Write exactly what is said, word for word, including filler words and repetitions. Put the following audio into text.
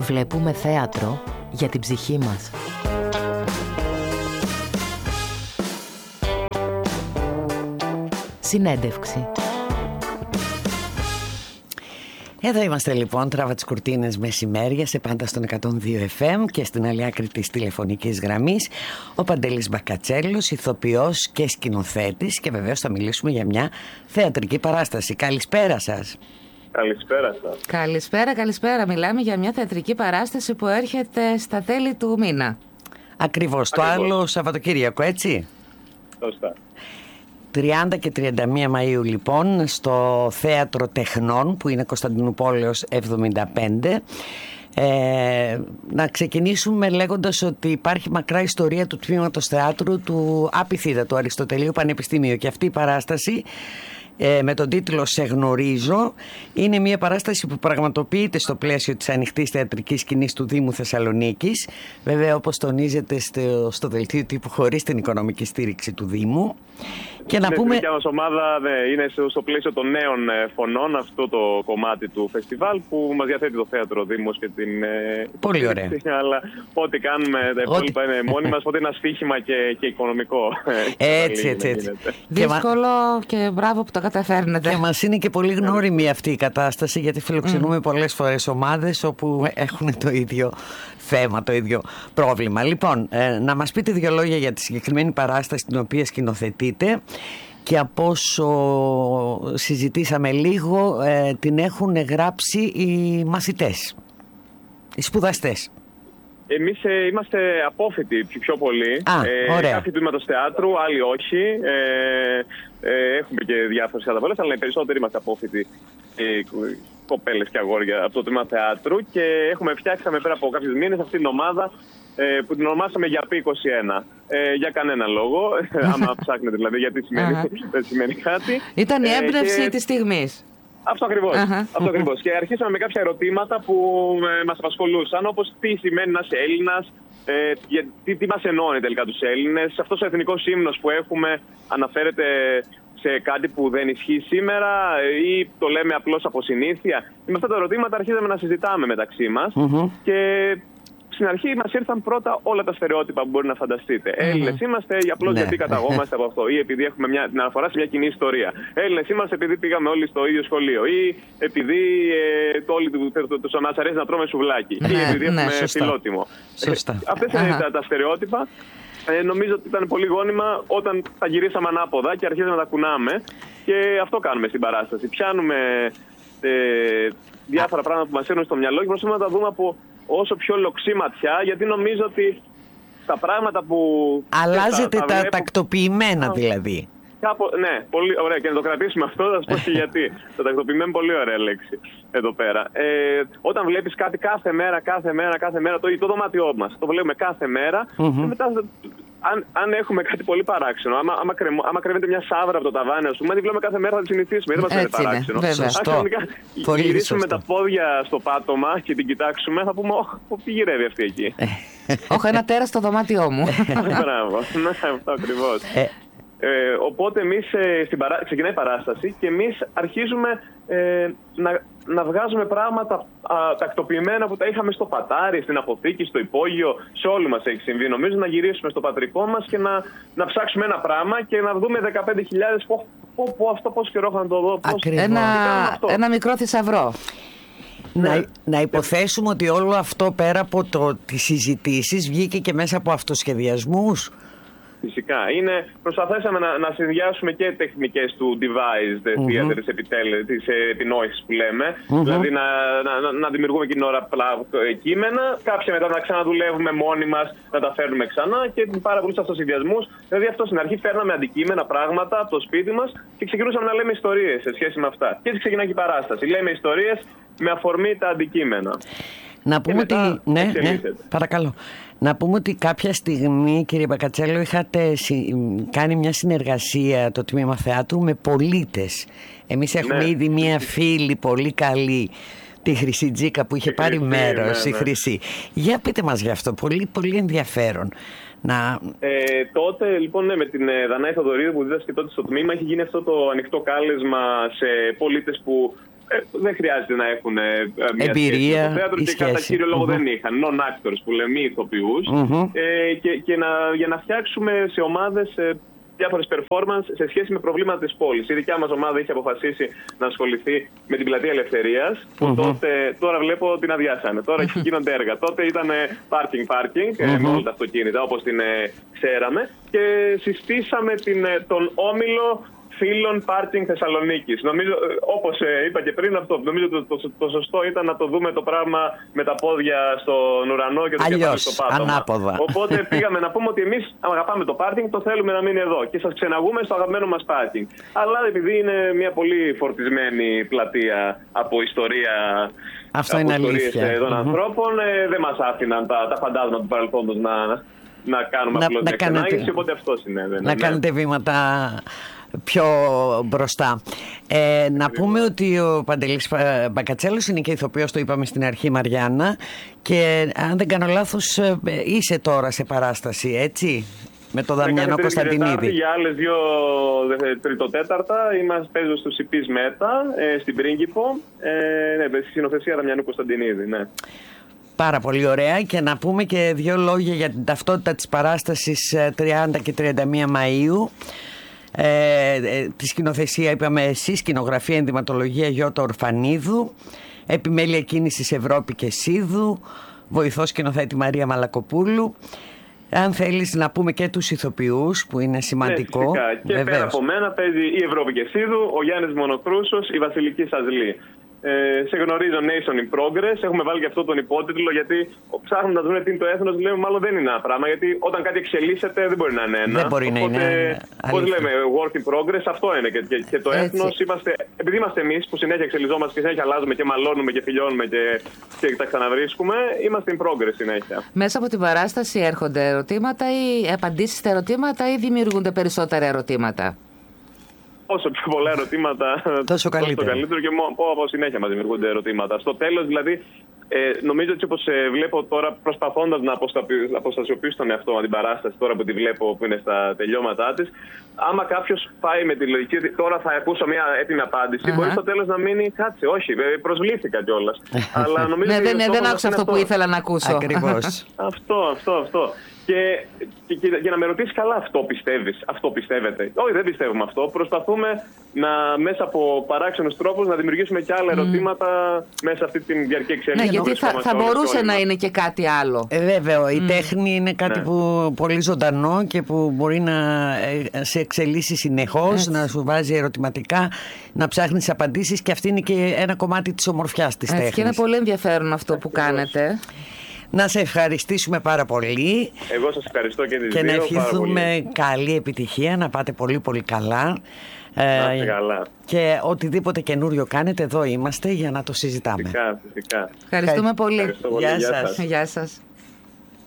Βλέπουμε θέατρο για την ψυχή μας. Συνέντευξη. Εδώ είμαστε λοιπόν, τράβα τις κουρτίνες μεσημέρια σε πάντα στον εκατόν δύο εφ εμ και στην άλλη άκρη της τηλεφωνικής γραμμής ο Παντελής Μπακατσέλος, ηθοποιός και σκηνοθέτης, και βεβαίως θα μιλήσουμε για μια θεατρική παράσταση. Καλησπέρα σας. Καλησπέρα σας. Καλησπέρα, καλησπέρα. Μιλάμε για μια θεατρική παράσταση που έρχεται στα τέλη του μήνα. Ακριβώς, το άλλο Σαββατοκύριακο, έτσι. Σωστά. τριάντα και τριάντα μία Μαΐου λοιπόν στο Θέατρο Τεχνών, που είναι Κωνσταντινούπολεως εβδομήντα πέντε. Ε, να ξεκινήσουμε λέγοντας ότι υπάρχει μακρά ιστορία του τμήματος θεάτρου του Απιθύδα, του Αριστοτελείου Πανεπιστημίου, και αυτή η παράσταση ε, με τον τίτλο «Σε γνωρίζω» είναι μια παράσταση που πραγματοποιείται στο πλαίσιο της ανοιχτής θεατρικής σκηνής του Δήμου Θεσσαλονίκης, βέβαια όπως τονίζεται στο, στο δελτίο τύπου, χωρίς την οικονομική στήριξη του Δήμου. Και να ναι, πούμε... Η δικιά μας ομάδα ναι, είναι στο πλαίσιο των νέων φωνών, αυτό το κομμάτι του φεστιβάλ που μας διαθέτει το Θέατρο Δήμος και την... Πολύ ωραία. Αλλά ό,τι κάνουμε, τα υπόλοιπα είναι μόνοι μας, οπότε είναι ένα στοίχημα και, και οικονομικό. Έτσι, έτσι, έτσι. Δύσκολο και, και μπράβο που το καταφέρνετε. Και μας είναι και πολύ γνώριμη αυτή η κατάσταση, γιατί φιλοξενούμε mm. πολλές φορές ομάδες όπου έχουν το ίδιο θέμα, το ίδιο πρόβλημα. Λοιπόν, ε, να μας πείτε δύο λόγια για τη συγκεκριμένη παράσταση την οποία σκηνοθετείτε, και από όσο συζητήσαμε λίγο ε, την έχουν γράψει οι μαθητές, οι σπουδαστές. Εμείς ε, είμαστε απόφοιτοι πιο πολύ. Α, ε, κάποιοι τμήματος θεάτρου, άλλοι όχι. Ε, ε, έχουμε και διάφορες καταβολές, αλλά οι περισσότεροι είμαστε απόφοιτοι, ε, κοπέλες και αγόρια, από το τμήμα θεάτρου, και έχουμε φτιάξαμε πέρα από κάποιους μήνες αυτή την ομάδα ε, που την ονομάσαμε για πι είκοσι ένα. Ε, για κανένα λόγο, άμα ψάχνετε δηλαδή γιατί σημαίνει, δεν σημαίνει κάτι. Ήταν η έμπνευση ε, και... της στιγμής. Αυτό ακριβώς. Uh-huh. Αυτό ακριβώς. Και αρχίσαμε με κάποια ερωτήματα που ε, μας απασχολούσαν, όπως τι σημαίνει να είσαι Έλληνας, ε, τι, τι μας ενώνει τελικά τους Έλληνες. Αυτός ο εθνικός ύμνος που έχουμε αναφέρεται σε κάτι που δεν ισχύει σήμερα ή το λέμε απλώς από συνήθεια. Και με αυτά τα ερωτήματα αρχίσαμε να συζητάμε μεταξύ μας. Uh-huh. Και στην αρχή μας ήρθαν πρώτα όλα τα στερεότυπα που μπορεί να φανταστείτε. Mm-hmm. Έλληνες είμαστε απλώς ναι. γιατί καταγόμαστε από αυτό, ή επειδή έχουμε μια, την αναφορά σε μια κοινή ιστορία. Έλληνες είμαστε επειδή πήγαμε όλοι στο ίδιο σχολείο, ή επειδή ε, το όλοι τους μας αρέσει να τρώμε σουβλάκι, ή επειδή έχουμε φιλότιμο. Αυτές είναι τα, τα στερεότυπα. Ε, νομίζω ότι ήταν πολύ γόνιμα όταν τα γυρίσαμε ανάποδα και αρχίσαμε να τα κουνάμε. Και αυτό κάνουμε στην παράσταση. Πιάνουμε ε, διάφορα πράγματα που μας έρχονται στο μυαλό και προσπαθούμε να τα δούμε από όσο πιο λοξή ματιά, γιατί νομίζω ότι τα πράγματα που... Αλλάζετε τα, τα βλέπω... τακτοποιημένα δηλαδή. Κάπου, ναι, πολύ ωραία, και να το κρατήσουμε αυτό, θα σας πω και γιατί. Το τακτοποιημένο, πολύ ωραία λέξη εδώ πέρα. Ε, όταν βλέπεις κάτι κάθε μέρα, κάθε μέρα, κάθε μέρα, το, το δωμάτιό μας, το βλέπουμε κάθε μέρα, mm-hmm. και μετά... Αν, αν έχουμε κάτι πολύ παράξενο, άμα, άμα, κρεμ, άμα κρεμεται μια σάβρα από το ταβάνι, ας πούμε, αν τη βλέπουμε κάθε μέρα θα τη συνηθίσουμε. Δεν μας είναι παράξενο. Αν γυρίσουμε με τα πόδια στο πάτωμα και την κοιτάξουμε, θα πούμε: Ω, τι γυρεύει αυτή εκεί. Όχι, ένα τέρας στο δωμάτιό μου. Μπράβο, ναι, αυτό ακριβώς. Ε, οπότε εμείς ε, στην παρά... ξεκινάει η παράσταση και εμείς αρχίζουμε ε, να, να βγάζουμε πράγματα α, τακτοποιημένα που τα είχαμε στο πατάρι, στην αποθήκη, στο υπόγειο. Σε όλοι μας έχει συμβεί. Νομίζω να γυρίσουμε στο πατρικό μας και να, να ψάξουμε ένα πράγμα και να δούμε δεκαπέντε χιλιάδες πω, πω, πω, αυτό πόσο καιρό έχω να το δω. Πώς... Ένα, ένα μικρό θησαυρό. Να, ναι. να υποθέσουμε ότι όλο αυτό πέρα από το, τις συζητήσεις βγήκε και μέσα από αυτοσχεδιασμούς. Φυσικά. Είναι, προσπαθήσαμε να, να συνδυάσουμε και τεχνικές του devised mm-hmm. theater, της, επιτέλε, της επινόησης που λέμε. Mm-hmm. Δηλαδή να, να, να δημιουργούμε εκείνη την ώρα κείμενα, κάποια μετά να ξαναδουλεύουμε μόνοι μας, να τα φέρνουμε ξανά, και πάρα πολλούς αυτοσυνδυασμούς. Δηλαδή αυτό στην αρχή φέρναμε αντικείμενα, πράγματα από το σπίτι μας και ξεκινούσαμε να λέμε ιστορίες σε σχέση με αυτά. Και έτσι ξεκινάει και η παράσταση. Λέμε ιστορίες με αφορμή τα αντικείμενα. Να πούμε ότι. Ναι, ναι, παρακαλώ. Να πούμε ότι κάποια στιγμή, κύριε Μπακατσέλο, είχατε κάνει μια συνεργασία το Τμήμα Θεάτρου με πολίτες. Εμείς έχουμε ναι. ήδη μια φίλη πολύ καλή, τη Χρυσή Τζίκα, που είχε η πάρει Χρυσή, μέρος, ναι, ναι. η Χρυσή. Για πείτε μας γι' αυτό, πολύ, πολύ ενδιαφέρον. Να... Ε, τότε λοιπόν ναι, με την Δανάη Θοδωρίδου που δίδασκε τότε στο τμήμα, είχε γίνει αυτό το ανοιχτό κάλεσμα σε πολίτες που ε, δεν χρειάζεται να έχουν ε, μια εμπειρία σχέση στο θέατρο και κατά κύριο λόγο mm-hmm. δεν είχαν. Non-actors που λέμε, μη ηθοποιούς. Mm-hmm. Ε, και και να, για να φτιάξουμε σε ομάδες ε, διάφορες performance σε σχέση με προβλήματα της πόλης. Η δικιά μας ομάδα είχε αποφασίσει να ασχοληθεί με την Πλατεία Ελευθερίας, που mm-hmm. τότε, τώρα βλέπω την αδειάσανε. Τώρα mm-hmm. γίνονται έργα. Τότε ήταν parking parking mm-hmm. με όλα τα αυτοκίνητα όπως την ε, ξέραμε και συστήσαμε την, τον όμιλο φίλων πάρκινγκ Θεσσαλονίκης. Νομίζω, όπως είπα και πριν, αυτό, νομίζω το, το, το σωστό ήταν να το δούμε το πράγμα με τα πόδια στον ουρανό και το κεφάλι στο πάτωμα. Ανάποδα. Οπότε πήγαμε να πούμε ότι εμείς αγαπάμε το πάρκινγκ, το θέλουμε να μείνει εδώ και σας ξεναγούμε στο αγαπημένο μας πάρκινγκ. Αλλά επειδή είναι μια πολύ φορτισμένη πλατεία από ιστορία. Αυτό είναι αλήθεια. Των mm-hmm. ανθρώπων, ε, δεν μας άφηναν τα, τα φαντάσματα του παρελθόντος να, να κάνουμε απλώς μια ξενάγηση, οπότε αυτό συνέβαινε. Να ναι. κάνετε βήματα πιο μπροστά. Ε, να πούμε ότι ο Παντελής Μπακατσέλος είναι και ηθοποιός, το είπαμε στην αρχή, Μαριάννα, και αν δεν κάνω λάθος είσαι τώρα σε παράσταση, έτσι, με τον Δαμιανό Κωνσταντινίδη. Για άλλες δύο τριτοτέταρτα είμαστε παίζω στο ΣΥΠΙΣ ΜΕΤΑ, ε, στην Πρίγκιπο, ε, ναι, στη συνοθεσία Δαμιανού Κωνσταντινίδη, ναι. Πάρα πολύ ωραία, και να πούμε και δύο λόγια για την ταυτότητα της παράστασης τριάντα και τριάντα μία Μαΐου. Ε, ε, τη σκηνοθεσία είπαμε εσείς, σκηνογραφία, ενδυματολογία Γιώτα Ορφανίδου, επιμέλεια κίνησης Ευρώπη και Σίδου, βοηθός σκηνοθέτη Μαρία Μαλακοπούλου. Αν θέλεις να πούμε και τους ηθοποιούς που είναι σημαντικό. Ναι, φυσικά. Και βεβαίως. Πέρα από μένα παίζει η Ευρώπη και Σίδου, ο Γιάννης Μονοκρούσος, η Βασιλική Σαζλή. Ε, σε γνωρίζω Nation in Progress. Έχουμε βάλει και αυτό τον υπότιτλο, γιατί ψάχνοντας να δούμε τι είναι το έθνος, λέμε μάλλον δεν είναι ένα πράγμα. Γιατί όταν κάτι εξελίσσεται δεν μπορεί να είναι ένα. Δεν μπορεί Οπότε, να είναι. Πώς λέμε, work in progress, αυτό είναι. Και, και, και το έθνος, είμαστε, επειδή είμαστε εμείς που συνέχεια εξελιζόμαστε και συνέχεια αλλάζουμε και μαλώνουμε και φιλιώνουμε και, και τα ξαναβρίσκουμε, είμαστε in progress συνέχεια. Μέσα από την παράσταση έρχονται ερωτήματα ή απαντήσεις στα ερωτήματα, ή δημιουργούνται περισσότερα ερωτήματα? Όσο πιο πολλά ερωτήματα, τόσο καλύτερο. Τόσο καλύτερο και από συνέχεια μας δημιουργούνται ερωτήματα. Στο τέλος, δηλαδή, ε, νομίζω ότι όπως ε, βλέπω τώρα, προσπαθώντας να αποστασιοποιήσω τον εαυτό μου την παράσταση, τώρα που τη βλέπω που είναι στα τελειώματά της, άμα κάποιος πάει με τη λογική ότι τώρα θα ακούσω μια έτοιμη απάντηση, uh-huh. μπορεί στο τέλος να μείνει, κάτσε, όχι, προσβλήθηκα κιόλας. Αλλά νομίζω ναι, ότι δεν, δεν άκουσα αυτό, αυτό που ήθελα να ακούσω. Ακριβώς. αυτό, αυτό, αυτό. Και, και, και για να με ρωτήσει καλά, αυτό πιστεύεις, αυτό πιστεύετε? Όχι, δεν πιστεύουμε αυτό. Προσπαθούμε να, μέσα από παράξενους τρόπους να δημιουργήσουμε και άλλα mm. ερωτήματα μέσα σε αυτή την διαρκή εξέλιξη. Ναι, γιατί θα, θα μπορούσε να είναι και κάτι άλλο. Ε, βέβαια, η mm. τέχνη είναι κάτι ναι. που πολύ ζωντανό και που μπορεί να σε εξελίσσει συνεχώς, έτσι. Να σου βάζει ερωτηματικά, να ψάχνεις απαντήσεις, και αυτή είναι και ένα κομμάτι της ομορφιάς της τέχνης. Και είναι πολύ ενδιαφέρον αυτό που κάνετε. Να σε ευχαριστήσουμε πάρα πολύ. Εγώ σας ευχαριστώ και τις και δύο. Και να ευχηθούμε καλή επιτυχία, να πάτε πολύ πολύ καλά. Να είστε καλά. Και οτιδήποτε καινούριο κάνετε, εδώ είμαστε για να το συζητάμε. Φυσικά, φυσικά. Ευχαριστούμε πολύ. Ευχαριστώ πολύ. Γεια Γεια σας. σας. Γεια σας.